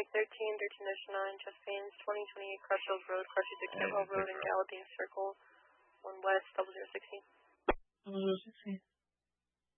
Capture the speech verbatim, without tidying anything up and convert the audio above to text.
thirteen, thirteen dash nine, Jeff Baines, twenty twenty-eight Crutchfield Road, crosses the Campbell Road and Galloping Circle, one west, double zero sixteen. double zero sixteen.